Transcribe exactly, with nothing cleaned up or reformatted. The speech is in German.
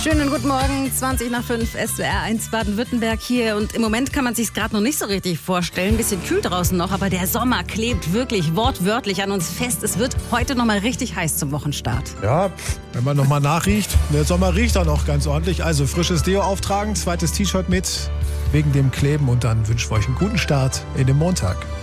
Schönen guten Morgen, zwanzig nach fünf, S W R eins Baden-Württemberg hier. Und im Moment kann man sich gerade noch nicht so richtig vorstellen. Ein bisschen kühl draußen noch, aber der Sommer klebt wirklich wortwörtlich an uns fest. Es wird heute noch mal richtig heiß zum Wochenstart. Ja, wenn man noch mal nachriecht. Der Sommer riecht auch noch ganz ordentlich. Also frisches Deo auftragen, zweites T-Shirt mit, wegen dem Kleben. Und dann wünschen wir euch einen guten Start in den Montag.